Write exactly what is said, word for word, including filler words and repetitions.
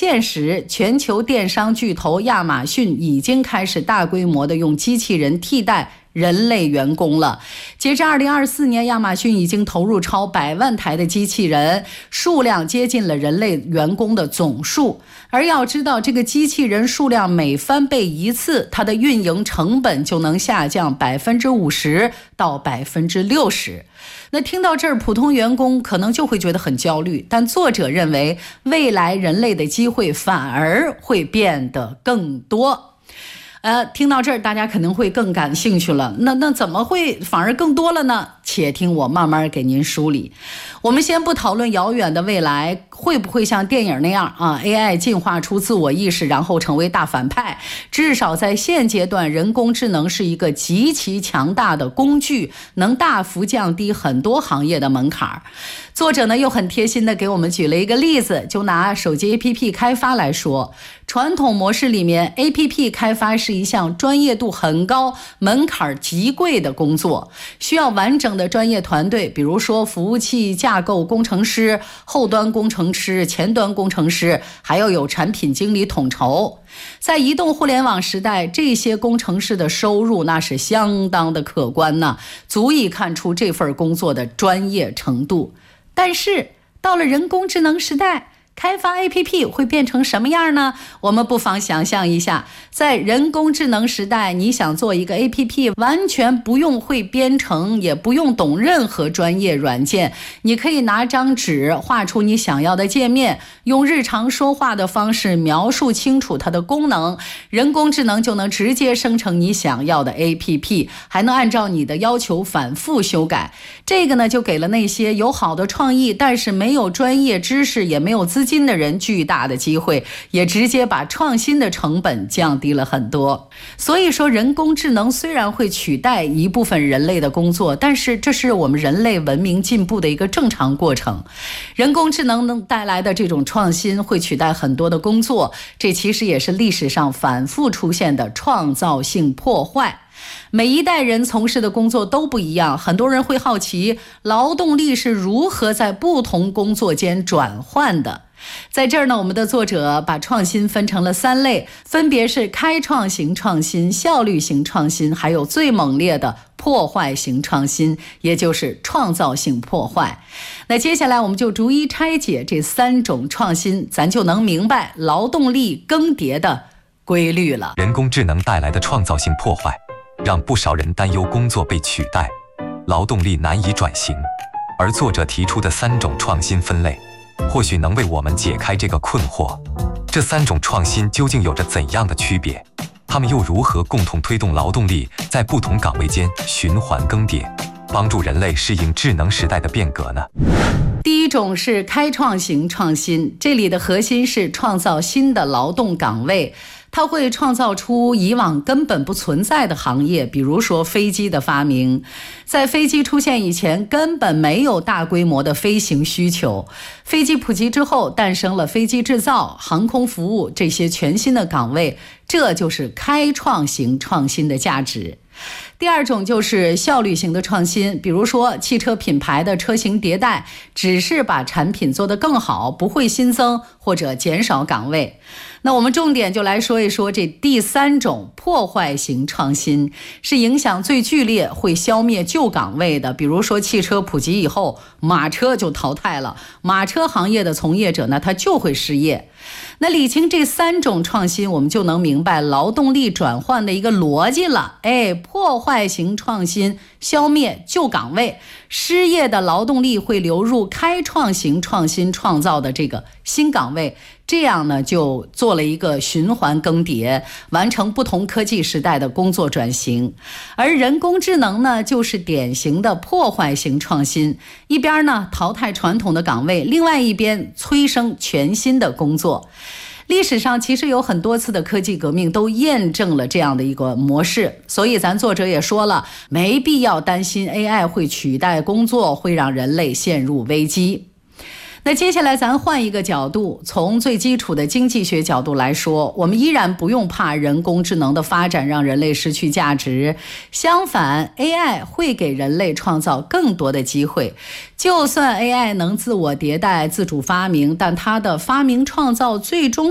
现实，全球电商巨头亚马逊已经开始大规模的用机器人替代人类员工了。截至二零二四年，亚马逊已经投入超百万台的机器人，数量接近了人类员工的总数。而要知道，这个机器人数量每翻倍一次，它的运营成本就能下降百分之五十到百分之六十。那听到这儿，普通员工可能就会觉得很焦虑，但作者认为，未来人类的机会反而会变得更多。呃，听到这儿，大家可能会更感兴趣了。那那怎么会反而更多了呢？且听我慢慢给您梳理。我们先不讨论遥远的未来会不会像电影那样啊 ，A I 进化出自我意识，然后成为大反派。至少在现阶段，人工智能是一个极其强大的工具，能大幅降低很多行业的门槛。作者呢又很贴心的给我们举了一个例子，就拿手机 A P P 开发来说，传统模式里面 A P P 开发是一项专业度很高、门槛极贵的工作，需要完整的专业团队，比如说服务器架构工程师、后端工程师、前端工程师，还要有产品经理统筹。在移动互联网时代，这些工程师的收入那是相当的可观呢，足以看出这份工作的专业程度。但是到了人工智能时代，开发 A P P 会变成什么样呢？我们不妨想象一下，在人工智能时代，你想做一个 A P P， 完全不用会编程，也不用懂任何专业软件，你可以拿张纸画出你想要的界面，用日常说话的方式描述清楚它的功能，人工智能就能直接生成你想要的 A P P， 还能按照你的要求反复修改。这个呢，就给了那些有好的创意，但是没有专业知识，也没有资金的人巨大的机会，也直接把创新的成本降低了很多。所以说，人工智能虽然会取代一部分人类的工作，但是这是我们人类文明进步的一个正常过程。人工智能能带来的这种创新会取代很多的工作，这其实也是历史上反复出现的创造性破坏。每一代人从事的工作都不一样，很多人会好奇劳动力是如何在不同工作间转换的。在这儿呢，我们的作者把创新分成了三类，分别是开创型创新、效率型创新，还有最猛烈的破坏型创新，也就是创造性破坏。那接下来我们就逐一拆解这三种创新，咱就能明白劳动力更迭的规律了。 人工智能带来的创造性破坏，让不少人担忧工作被取代，劳动力难以转型。而作者提出的三种创新分类，或许能为我们解开这个困惑。这三种创新究竟有着怎样的区别？它们又如何共同推动劳动力在不同岗位间循环更迭，帮助人类适应智能时代的变革呢？ 第一种是开创型创新，这里的核心是创造新的劳动岗位，它会创造出以往根本不存在的行业，比如说飞机的发明。在飞机出现以前，根本没有大规模的飞行需求。飞机普及之后，诞生了飞机制造、航空服务这些全新的岗位，这就是开创型创新的价值。第二种就是效率型的创新，比如说汽车品牌的车型迭代，只是把产品做得更好，不会新增或者减少岗位。那我们重点就来说一说这第三种破坏型创新，是影响最剧烈，会消灭旧岗位的。比如说汽车普及以后，马车就淘汰了，马车行业的从业者呢，他就会失业。那理清这三种创新，我们就能明白劳动力转换的一个逻辑了。哎，破坏型创新消灭旧岗位，失业的劳动力会流入开创型创新创造的这个新岗位，这样呢就做了一个循环更迭，完成不同科技时代的工作转型。而人工智能呢，就是典型的破坏型创新，一边呢淘汰传统的岗位，另外一边催生全新的工作。历史上其实有很多次的科技革命都验证了这样的一个模式，所以咱作者也说了，没必要担心 A I 会取代工作，会让人类陷入危机。那接下来咱换一个角度，从最基础的经济学角度来说，我们依然不用怕人工智能的发展让人类失去价值，相反 A I 会给人类创造更多的机会。就算 A I 能自我迭代、自主发明，但它的发明创造最终